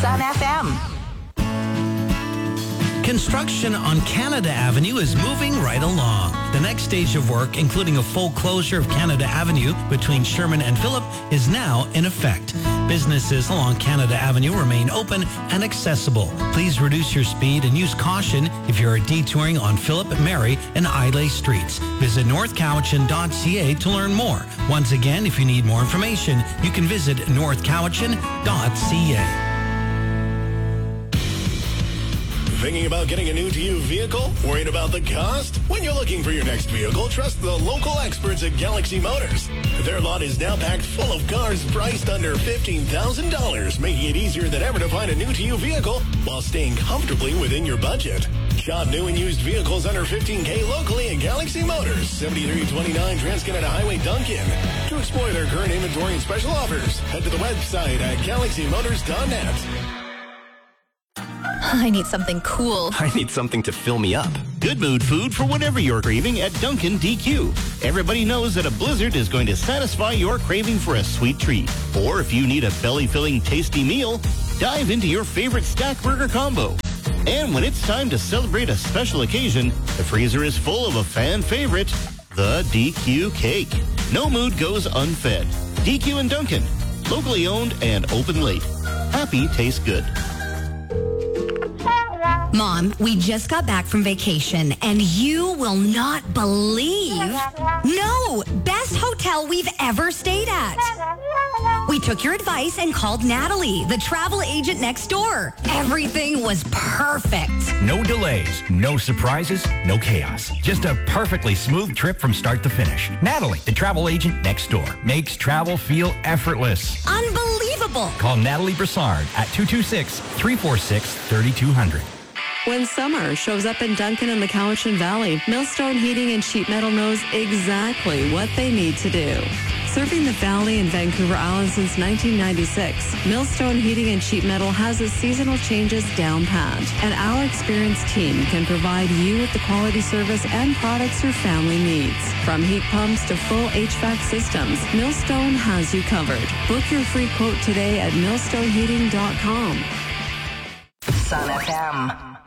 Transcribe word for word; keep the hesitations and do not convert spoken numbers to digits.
Sun F M. Construction on Canada Avenue is moving right along. The next stage of work, including a full closure of Canada Avenue between Sherman and Phillip, is now in effect. Businesses along Canada Avenue remain open and accessible. Please reduce your speed and use caution if you are detouring on Phillip, Mary, and Islay Streets. Visit north cowichan dot c a to learn more. Once again, if you need more information, you can visit north cowichan dot c a. Thinking about getting a new to you vehicle? Worried about the cost? When you're looking for your next vehicle, trust the local experts at Galaxy Motors. Their lot is now packed full of cars priced under fifteen thousand dollars, making it easier than ever to find a new to you vehicle while staying comfortably within your budget. Shop new and used vehicles under fifteen K locally at Galaxy Motors, seventy-three twenty-nine Trans-Canada Highway, Duncan. To explore their current inventory and special offers, head to the website at galaxy motors dot net. I need something cool. I need something to fill me up. Good mood food for whatever you're craving at Dunkin' D Q. Everybody knows that a blizzard is going to satisfy your craving for a sweet treat. Or if you need a belly-filling tasty meal, dive into your favorite stack burger combo. And when it's time to celebrate a special occasion, the freezer is full of a fan favorite, the D Q cake. No mood goes unfed. D Q and Dunkin', locally owned and open late. Happy tastes good. Mom, we just got back from vacation, and you will not believe. No, best hotel we've ever stayed at. We took your advice and called Natalie, the travel agent next door. Everything was perfect. No delays, no surprises, no chaos. Just a perfectly smooth trip from start to finish. Natalie, the travel agent next door, makes travel feel effortless. Unbelievable. Call Natalie Brassard at two two six, three four six, three two zero zero. When summer shows up in Duncan and the Cowichan Valley, Millstone Heating and Sheet Metal knows exactly what they need to do. Serving the Valley and Vancouver Island since nineteen ninety-six, Millstone Heating and Sheet Metal has its seasonal changes down pat, and our experienced team can provide you with the quality service and products your family needs. From heat pumps to full H V A C systems, Millstone has you covered. Book your free quote today at millstone heating dot com. Sun F M.